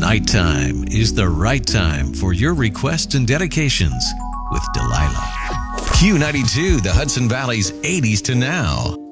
Nighttime is the right time for your requests and dedications with Delilah. Q92, the Hudson Valley's 80s to now.